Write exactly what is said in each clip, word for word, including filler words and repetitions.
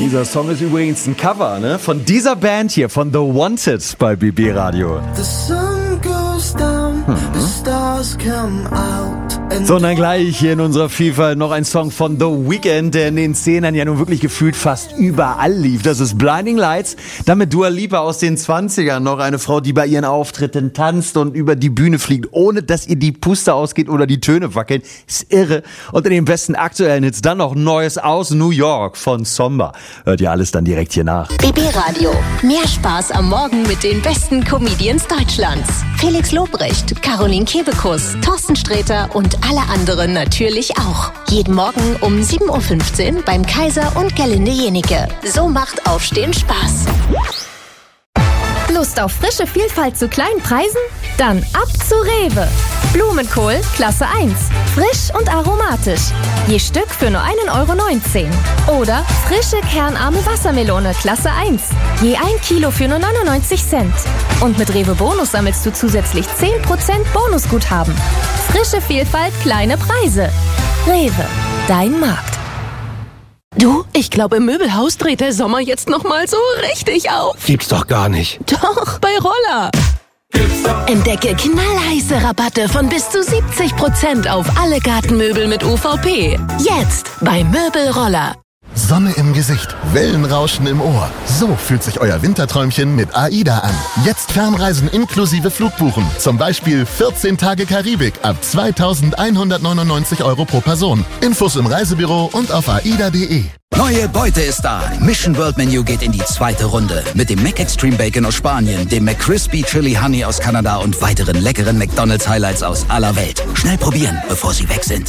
Dieser Song ist übrigens ein Cover, ne? Von dieser Band hier, von The Wanted bei B B Radio. The sun goes down, the stars come out. So, und dann gleich hier in unserer Vielfalt noch ein Song von The Weeknd, der in den Zehnern ja nun wirklich gefühlt fast überall lief. Das ist Blinding Lights, damit Dua Lipa aus den zwanzigern, noch eine Frau, die bei ihren Auftritten tanzt und über die Bühne fliegt, ohne dass ihr die Puste ausgeht oder die Töne wackeln. Ist irre. Unter den besten aktuellen Hits dann noch Neues aus New York von Somba. Hört ihr alles dann direkt hier nach. B B Radio. Mehr Spaß am Morgen mit den besten Comedians Deutschlands. Felix Lobrecht, Caroline Kebekus, Thorsten Sträter und alle anderen natürlich auch. Jeden Morgen um sieben Uhr fünfzehn beim Kaiser und Gerlinde Jenike. So macht Aufstehen Spaß. Lust auf frische Vielfalt zu kleinen Preisen? Dann ab zu Rewe. Blumenkohl Klasse eins. Frisch und aromatisch. Je Stück für nur ein Euro neunzehn. Oder frische kernarme Wassermelone Klasse eins. Je ein Kilo für nur neunundneunzig Cent. Und mit Rewe Bonus sammelst du zusätzlich zehn Prozent Bonusguthaben. Frische Vielfalt, kleine Preise. Rewe, dein Markt. Du, ich glaube, im Möbelhaus dreht der Sommer jetzt noch mal so richtig auf. Gibt's doch gar nicht. Doch, bei Roller. Entdecke knallheiße Rabatte von bis zu siebzig Prozent auf alle Gartenmöbel mit U V P. Jetzt bei Möbelroller. Sonne im Gesicht, Wellenrauschen im Ohr. So fühlt sich euer Winterträumchen mit AIDA an. Jetzt Fernreisen inklusive Flugbuchen. Zum Beispiel vierzehn Tage Karibik ab zweitausendeinhundertneunundneunzig Euro pro Person. Infos im Reisebüro und auf aida punkt de. Neue Beute ist da. Mission World Menu geht in die zweite Runde. Mit dem Mac Extreme Bacon aus Spanien, dem McCrispy Chili Honey aus Kanada und weiteren leckeren McDonald's Highlights aus aller Welt. Schnell probieren, bevor sie weg sind.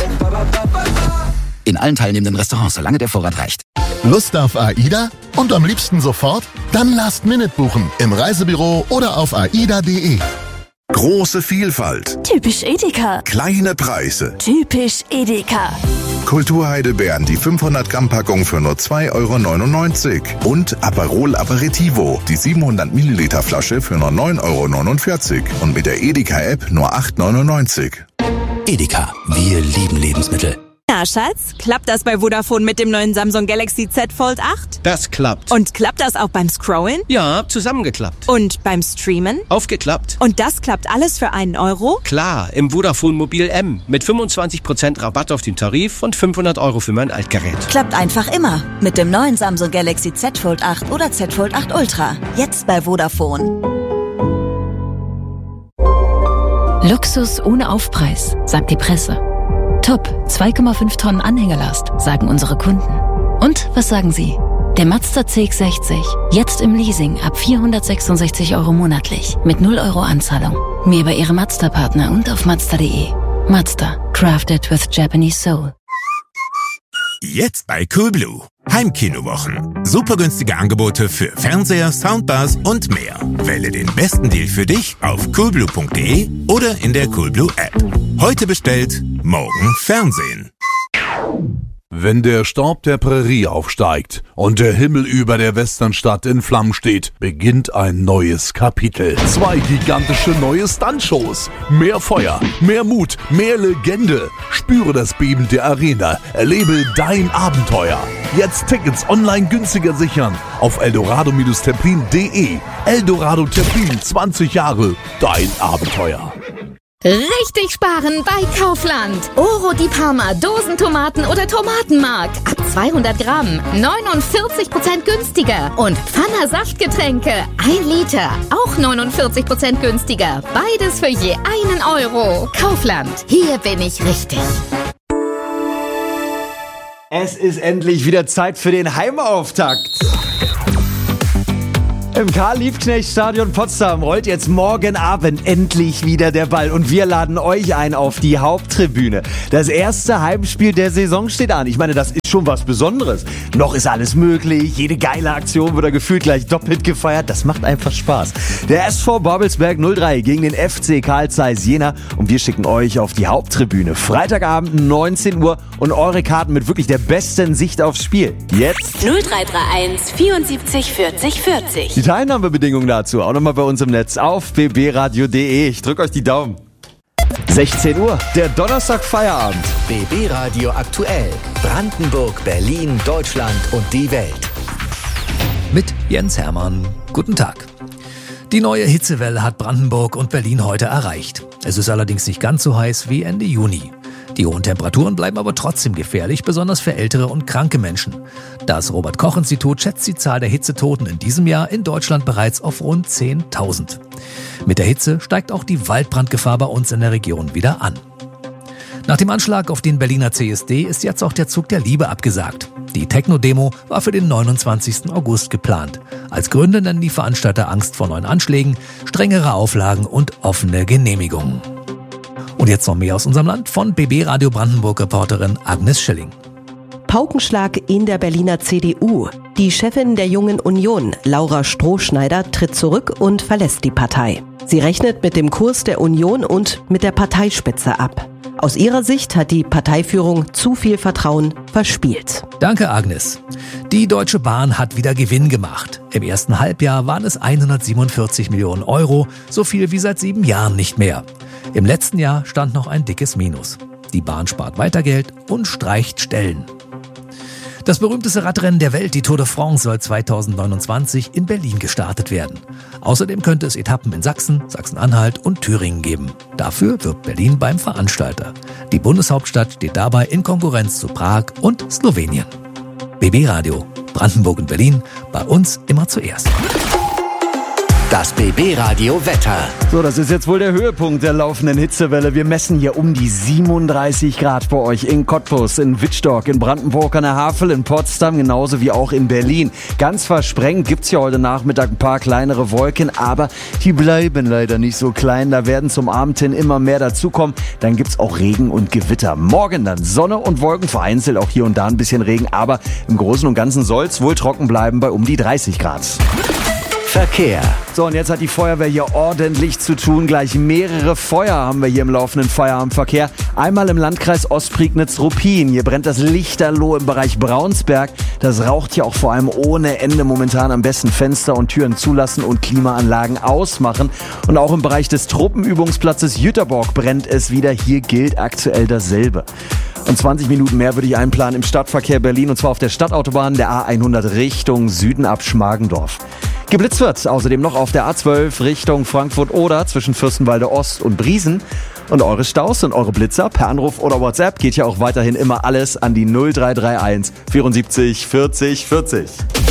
In allen teilnehmenden Restaurants, solange der Vorrat reicht. Lust auf AIDA? Und am liebsten sofort? Dann Last Minute buchen. Im Reisebüro oder auf aida punkt de. Große Vielfalt. Typisch Edeka. Kleine Preise. Typisch Edeka. Kulturheidelbeeren, die fünfhundert Gramm Packung für nur zwei Euro neunundneunzig. Und Aperol Aperitivo, die siebenhundert Milliliter Flasche für nur neun Euro neunundvierzig. Und mit der Edeka-App nur acht Euro neunundneunzig. Edeka, wir lieben Lebensmittel. Na, Schatz, klappt das bei Vodafone mit dem neuen Samsung Galaxy Z Fold acht? Das klappt. Und klappt das auch beim Scrollen? Ja, zusammengeklappt. Und beim Streamen? Aufgeklappt. Und das klappt alles für einen Euro? Klar, im Vodafone Mobil M. Mit fünfundzwanzig Prozent Rabatt auf den Tarif und fünfhundert Euro für mein Altgerät. Klappt einfach immer. Mit dem neuen Samsung Galaxy Z Fold acht oder Z Fold acht Ultra. Jetzt bei Vodafone. Luxus ohne Aufpreis, sagt die Presse. Top, zwei Komma fünf Tonnen Anhängerlast, sagen unsere Kunden. Und was sagen Sie? Der Mazda C X sechzig, jetzt im Leasing ab vierhundertsechsundsechzig Euro monatlich, mit null Euro Anzahlung. Mehr bei Ihrem Mazda-Partner und auf mazda punkt de. Mazda, crafted with Japanese soul. Jetzt bei Coolblue. Heimkinowochen. Super günstige Angebote für Fernseher, Soundbars und mehr. Wähle den besten Deal für dich auf coolblue punkt de oder in der Coolblue App. Heute bestellt, morgen Fernsehen. Wenn der Staub der Prärie aufsteigt und der Himmel über der Westernstadt in Flammen steht, beginnt ein neues Kapitel. Zwei gigantische neue Stuntshows. Mehr Feuer, mehr Mut, mehr Legende. Spüre das Beben der Arena. Erlebe dein Abenteuer. Jetzt Tickets online günstiger sichern auf eldorado Templin punkt de. Eldorado Templin, zwanzig Jahre, dein Abenteuer. Richtig sparen bei Kaufland. Oro di Parma, Dosentomaten oder Tomatenmark. Ab zweihundert Gramm, neunundvierzig Prozent günstiger. Und Pfanner Saftgetränke, ein Liter, auch neunundvierzig Prozent günstiger. Beides für je einen Euro. Kaufland, hier bin ich richtig. Es ist endlich wieder Zeit für den Heimauftakt. Im Karl-Liebknecht-Stadion Potsdam rollt jetzt morgen Abend endlich wieder der Ball und wir laden euch ein auf die Haupttribüne. Das erste Heimspiel der Saison steht an. Ich meine, das ist schon was Besonderes. Noch ist alles möglich, jede geile Aktion wird da gefühlt gleich doppelt gefeiert. Das macht einfach Spaß. Der S V Babelsberg null drei gegen den F C Carl Zeiss Jena und wir schicken euch auf die Haupttribüne. Freitagabend neunzehn Uhr und eure Karten mit wirklich der besten Sicht aufs Spiel. Jetzt null drei drei eins vierundsiebzig vierzig vierzig. Die Teilnahmebedingungen dazu auch nochmal bei uns im Netz auf b b radio punkt de. Ich drück euch die Daumen. sechzehn Uhr, der Donnerstag Feierabend. B B Radio aktuell. Brandenburg, Berlin, Deutschland und die Welt. mit Jens Hermann. Guten Tag. Die neue Hitzewelle hat Brandenburg und Berlin heute erreicht. Es ist allerdings nicht ganz so heiß wie Ende Juni. Die hohen Temperaturen bleiben aber trotzdem gefährlich, besonders für ältere und kranke Menschen. Das Robert-Koch-Institut schätzt die Zahl der Hitzetoten in diesem Jahr in Deutschland bereits auf rund zehntausend. Mit der Hitze steigt auch die Waldbrandgefahr bei uns in der Region wieder an. Nach dem Anschlag auf den Berliner C S D ist jetzt auch der Zug der Liebe abgesagt. Die Techno-Demo war für den neunundzwanzigsten August geplant. Als Gründe nennen die Veranstalter Angst vor neuen Anschlägen, strengere Auflagen und offene Genehmigungen. Und jetzt noch mehr aus unserem Land von B B Radio Brandenburg-Reporterin Agnes Schilling. Paukenschlag in der Berliner C D U. Die Chefin der Jungen Union, Laura Strohschneider, tritt zurück und verlässt die Partei. Sie rechnet mit dem Kurs der Union und mit der Parteispitze ab. Aus ihrer Sicht hat die Parteiführung zu viel Vertrauen verspielt. Danke, Agnes. Die Deutsche Bahn hat wieder Gewinn gemacht. Im ersten Halbjahr waren es hundertsiebenundvierzig Millionen Euro, so viel wie seit sieben Jahren nicht mehr. Im letzten Jahr stand noch ein dickes Minus. Die Bahn spart weiter Geld und streicht Stellen. Das berühmteste Radrennen der Welt, die Tour de France, soll zweitausendneunundzwanzig in Berlin gestartet werden. Außerdem könnte es Etappen in Sachsen, Sachsen-Anhalt und Thüringen geben. Dafür wirbt Berlin beim Veranstalter. Die Bundeshauptstadt steht dabei in Konkurrenz zu Prag und Slowenien. B B Radio, Brandenburg und Berlin, bei uns immer zuerst. Das B B Radio Wetter. So, das ist jetzt wohl der Höhepunkt der laufenden Hitzewelle. Wir messen hier um die siebenunddreißig Grad bei euch in Cottbus, in Wittstock, in Brandenburg an der Havel, in Potsdam, genauso wie auch in Berlin. Ganz versprengt gibt's hier heute Nachmittag ein paar kleinere Wolken, aber die bleiben leider nicht so klein. Da werden zum Abend hin immer mehr dazukommen. Dann gibt's auch Regen und Gewitter. Morgen dann Sonne und Wolken, vereinzelt auch hier und da ein bisschen Regen, aber im Großen und Ganzen soll's wohl trocken bleiben bei um die dreißig Grad. Verkehr. So, und jetzt hat die Feuerwehr hier ordentlich zu tun. Gleich mehrere Feuer haben wir hier im laufenden Feierabendverkehr. Einmal im Landkreis Ostprignitz-Ruppin. Hier brennt das Lichterloh im Bereich Braunsberg. Das raucht hier auch vor allem ohne Ende. Momentan am besten Fenster und Türen zulassen und Klimaanlagen ausmachen. Und auch im Bereich des Truppenübungsplatzes Jüterborg brennt es wieder. Hier gilt aktuell dasselbe. Und zwanzig Minuten mehr würde ich einplanen im Stadtverkehr Berlin, und zwar auf der Stadtautobahn der A hundert Richtung Süden ab Schmargendorf. Geblitzt wird außerdem noch auf der A zwölf Richtung Frankfurt-Oder zwischen Fürstenwalde Ost und Briesen. Und eure Staus und eure Blitzer per Anruf oder WhatsApp geht ja auch weiterhin immer alles an die null drei drei eins vierundsiebzig vierzig vierzig.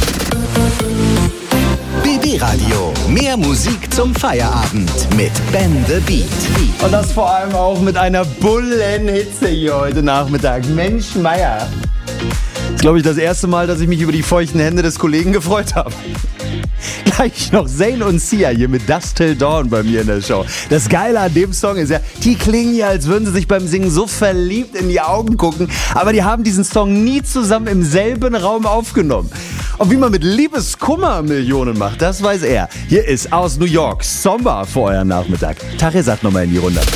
B B Radio. Mehr Musik zum Feierabend mit Ben the Beat. Und das vor allem auch mit einer Bullenhitze hier heute Nachmittag. Mensch, Meier. Das ist, glaube ich, das erste Mal, dass ich mich über die feuchten Hände des Kollegen gefreut habe. Gleich noch Zayn und Sia hier mit Dusk Till Dawn bei mir in der Show. Das Geile an dem Song ist ja, die klingen ja, als würden sie sich beim Singen so verliebt in die Augen gucken, aber die haben diesen Song nie zusammen im selben Raum aufgenommen. Und wie man mit Liebeskummer Millionen macht, das weiß er. Hier ist aus New York Sommer für euren Nachmittag. Taresat nochmal in die Runde.